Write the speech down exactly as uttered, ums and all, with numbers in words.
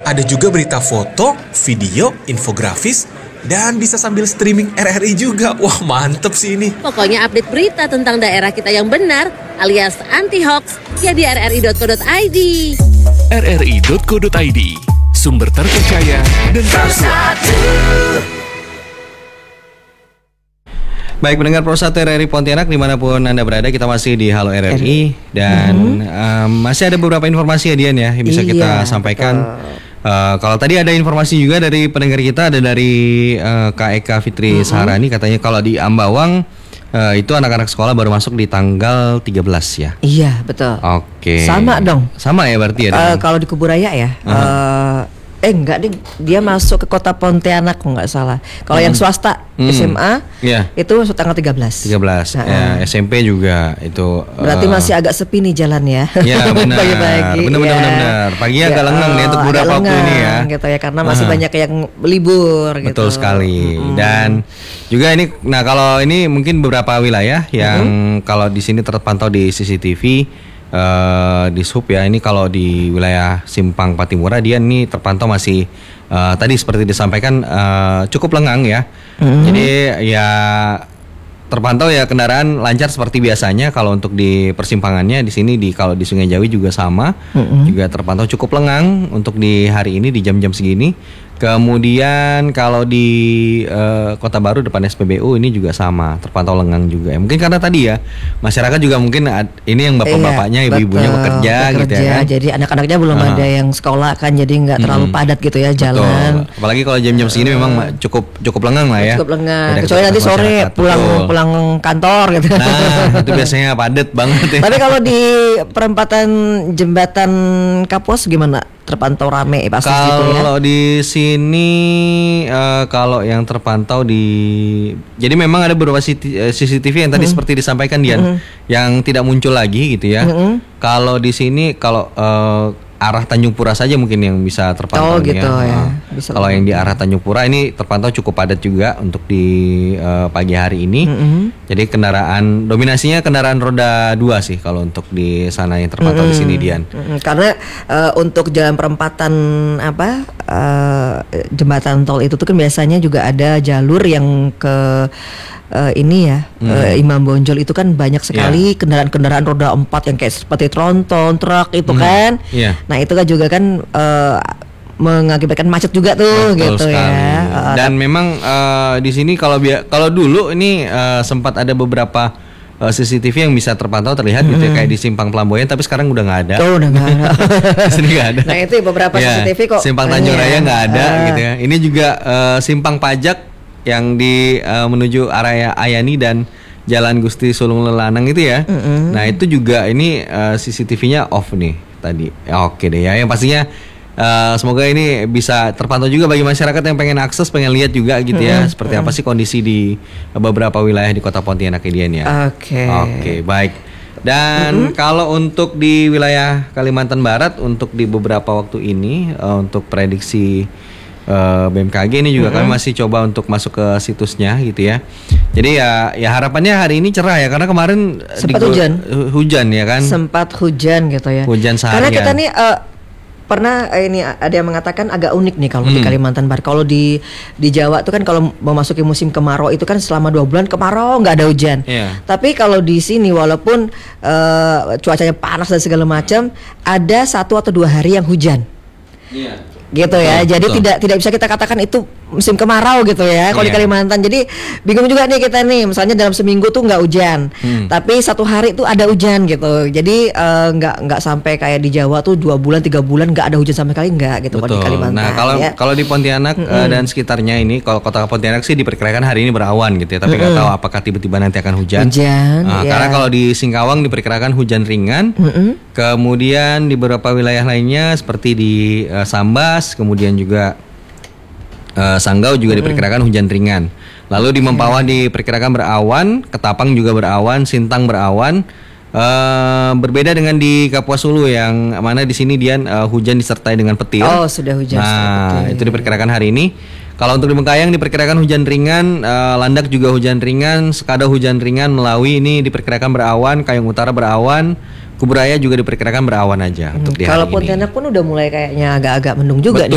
Ada juga berita foto, video, infografis, dan bisa sambil streaming R R I juga. Wah, mantep sih ini. Pokoknya update berita tentang daerah kita yang benar alias anti-hoax ya di r r i dot co dot i d. r r i dot co dot i d, sumber terpercaya dan bersatu. Baik, pendengar Pro satu R R I Pontianak dimanapun Anda berada, kita masih di Halo R R I dan mm-hmm. um, masih ada beberapa informasi ya Dian ya yang bisa iya, kita sampaikan. Uh, kalau tadi ada informasi juga dari pendengar kita, ada dari uh, Kak Eka Fitri mm-hmm. Saharani, katanya kalau di Ambawang uh, itu anak-anak sekolah baru masuk di tanggal tiga belas ya. Iya, betul. Oke. Sama dong. Sama ya berarti ya. Uh, kalau di Kuburaya ya. Uh-huh. Uh, Eh enggak deh, dia masuk ke kota Pontianak kok nggak salah. Kalau hmm. yang swasta hmm. S M A yeah. itu masuk tanggal tiga belas. tiga belas. Nah, ya, S M P juga itu. Berarti uh, masih agak sepi nih jalan ya. Iya benar. Pagi-pagi. Benar benar ya. benar. Paginya ya, agak lengang nih untuk beberapa waktu ini ya. Gitu ya, karena masih uh. banyak yang libur. Betul gitu. sekali. Hmm. Dan juga ini, nah kalau ini mungkin beberapa wilayah yang hmm. kalau di sini terpantau di C C T V. Uh, di sub ya, ini kalau di wilayah Simpang Patimura dia ini terpantau masih uh, tadi seperti disampaikan uh, cukup lengang ya. Mm-hmm. Jadi ya terpantau ya kendaraan lancar seperti biasanya. Kalau untuk di persimpangannya di sini di kalau di Sungai Jawi juga sama, mm-hmm. juga terpantau cukup lengang untuk di hari ini di jam-jam segini. Kemudian kalau di uh, Kota Baru depan S P B U ini juga sama, terpantau lengang juga ya. Mungkin karena tadi ya masyarakat juga mungkin ad, ini yang bapak-bapaknya, iya, ibu-ibunya bekerja, bekerja gitu ya kan. Jadi anak-anaknya belum uh-huh. ada yang sekolah kan, jadi nggak terlalu hmm. padat gitu ya jalan. Betul. Apalagi kalau jam-jam segini uh, memang cukup cukup lengang lah ya. Cukup lengang. Kecuali nanti sore pulang betul. pulang kantor gitu. Nah itu biasanya padat banget ya. Tapi kalau di perempatan jembatan Kapos gimana? Terpantau rame pasti kalau gitu ya. Kalau di sini uh, kalau yang terpantau di jadi memang ada beberapa C C T V yang tadi mm-hmm. seperti disampaikan Dian mm-hmm. yang tidak muncul lagi gitu ya. Mm-hmm. Kalau di sini kalau uh, arah Tanjung Pura saja mungkin yang bisa terpantau oh, gitu ya. Uh, kalau yang di arah Tanjung Pura ini terpantau cukup padat juga untuk di uh, pagi hari ini. Mm-hmm. Jadi kendaraan dominasinya kendaraan roda dua sih kalau untuk di sana yang terpantau mm-hmm. di sini Dian. Mm-hmm. Karena uh, untuk jalan perempatan apa uh, jembatan tol itu tuh kan biasanya juga ada jalur yang ke Uh, ini ya hmm. uh, Imam Bonjol itu kan banyak sekali yeah. kendaraan-kendaraan roda empat yang kayak seperti tronton, truk itu hmm. kan. Yeah. Nah itu kan juga kan uh, mengakibatkan macet juga tuh. Betul gitu sekali. Ya. Uh, Dan memang uh, di sini kalau bi- kalau dulu ini uh, sempat ada beberapa uh, C C T V yang bisa terpantau terlihat hmm. gitu ya, kayak di Simpang Pelamboyan, tapi sekarang udah nggak ada. Oh udah nggak ada. Di sini nggak ada. Nah itu beberapa yeah. C C T V kok. Simpang Tanjung Raya nggak ada uh. gitu ya. Ini juga uh, Simpang Pajak yang di uh, menuju area Ayani dan Jalan Gusti Sulung Lelanang itu ya. Mm-hmm. Nah itu juga ini uh, C C T V-nya off nih tadi. Ya, oke deh ya. Yang pastinya uh, semoga ini bisa terpantau juga bagi masyarakat yang pengen akses, pengen lihat juga gitu ya. Mm-hmm. Seperti apa sih kondisi di beberapa wilayah di Kota Pontianak ini ya. Oke. Okay. Oke okay, baik. Dan mm-hmm. kalau untuk di wilayah Kalimantan Barat untuk di beberapa waktu ini uh, untuk prediksi Uh, B M K G ini juga mm-hmm. kami masih coba untuk masuk ke situsnya gitu ya. Jadi ya ya harapannya hari ini cerah ya, karena kemarin sempat di, hujan. Uh, hujan ya kan. Sempat hujan gitu ya. Hujan seharian. Karena kita nih uh, pernah uh, ini ada yang mengatakan agak unik nih kalau hmm. di Kalimantan Barat. Kalau di di Jawa tuh kan kalau memasuki musim kemarau itu kan selama dua bulan kemarau nggak ada hujan. Yeah. Tapi kalau di sini walaupun uh, cuacanya panas dan segala macam, ada satu atau dua hari yang hujan. Iya. Yeah. Gitu ya, betul, jadi betul. tidak tidak bisa kita katakan itu musim kemarau gitu ya kalau yeah. di Kalimantan. Jadi bingung juga nih kita nih, misalnya dalam seminggu tuh nggak hujan, hmm. tapi satu hari tuh ada hujan gitu. Jadi uh, nggak nggak sampai kayak di Jawa tuh dua bulan tiga bulan nggak ada hujan sama sekali, nggak gitu kalau di Kalimantan. Nah kalau ya. kalau di Pontianak mm-hmm. uh, dan sekitarnya ini, kalau kota Pontianak sih diperkirakan hari ini berawan gitu ya, tapi nggak mm-hmm. tahu apakah tiba-tiba nanti akan hujan. Hujan. Uh, ya. Karena kalau di Singkawang diperkirakan hujan ringan, mm-hmm. kemudian di beberapa wilayah lainnya seperti di uh, Sambas, kemudian juga Uh, Sanggau juga mm-hmm. diperkirakan hujan ringan. Lalu di Mempawah diperkirakan berawan, Ketapang juga berawan, Sintang berawan. Uh, berbeda dengan di Kapuas Hulu yang mana di sini dia uh, hujan disertai dengan petir. Oh sudah hujan. Nah itu diperkirakan hari ini. Kalau untuk di Bengkayang diperkirakan hujan ringan, uh, Landak juga hujan ringan, Sekada hujan ringan, Melawi ini diperkirakan berawan, Kayong Utara berawan. Kuburaya juga diperkirakan berawan aja hmm, untuk di hari ini. Kalau Pontianak pun udah mulai kayaknya agak-agak mendung juga. Betul. nih.